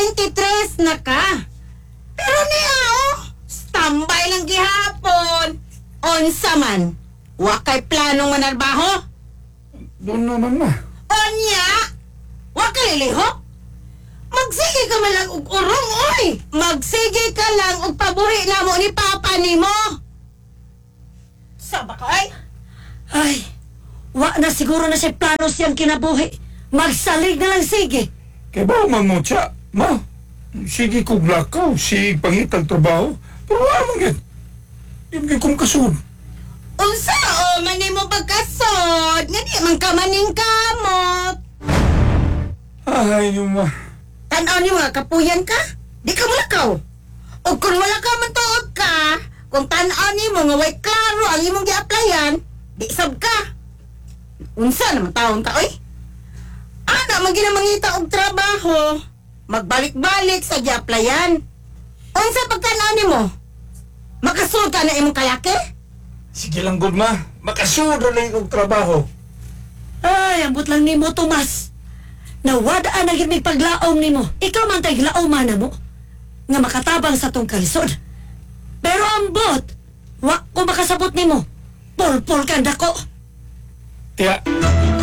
23 na ka. Pero niya, standby lang gihapon. Unsa man, wakay planong manarbaho? Doon naman, ma. Onya, wakay liliho? Magsige ka man lang og urong, oy! Magsige ka lang og pabuhi na mo ni Papa ni mo! Saba ka, ay? Ay, wa na siguro na siya plano siyang kinabuhi. Magsalig na lang sige. Kaya ba mamutya, ma? Sige kong lakaw, sige pangitang trabaho. Pero wala man yan. Hindi kong kasun. Unsa o, mani mo pagkasod? Nga di man ka maning kamot. Ay, yung ma. Tanaw ni mga kapuyan ka? Di ka mulakaw. O kung wala ka mantuod ka, kung tanaw ni mo nga way klaro ang imong gi-applyan, di sab ka. Unsa naman taon ka, oy? Ana, maginamangita og trabaho. Magbalik-balik sa gi-applyan. Unsa pagtanaw ni mo? Makasul ka na imong kalaki? Sige lang, good ma. Makasudo na yung trabaho. Ay, ambot lang ni mo, Tomas. Nawadaan na may paglaom ni mo. Ikaw man tayo laoman na mo. Nga makatabang sa tong kalisod. Pero ambot, wa ko makasabot ni mo. Pulpul ka dako. Kaya,